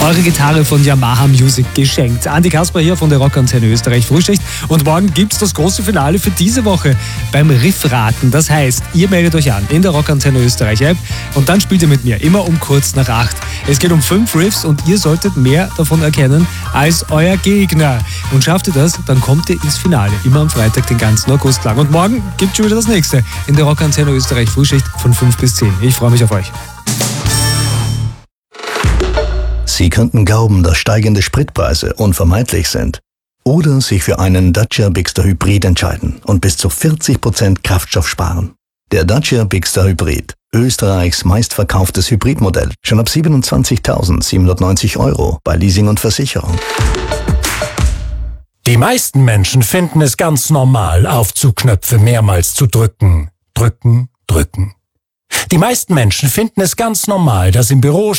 eure Gitarre von Yamaha Music geschenkt. Andi Kasper hier von der Rockantenne Österreich Frühschicht. Und morgen gibt's das große Finale für diese Woche beim Riffraten. Das heißt, ihr meldet euch an in der Rockantenne Österreich App und dann spielt ihr mit mir immer um kurz nach 8. Es geht um 5 Riffs und ihr solltet mehr davon erkennen als euer Gegner. Und schafft ihr das, dann kommt ihr ins Finale. Immer am Freitag den ganzen August lang. Und morgen gibt's schon wieder das nächste in der Rockantenne Österreich Frühschicht von 5 bis 10. Ich freue mich auf euch. Sie könnten glauben, dass steigende Spritpreise unvermeidlich sind. Oder sich für einen Dacia Bigster Hybrid entscheiden und bis zu 40% Kraftstoff sparen. Der Dacia Bigster Hybrid, Österreichs meistverkauftes Hybridmodell, schon ab 27.790 € bei Leasing und Versicherung. Die meisten Menschen finden es ganz normal, Aufzugknöpfe mehrmals zu drücken. Drücken, drücken. Die meisten Menschen finden es ganz normal, dass im Büro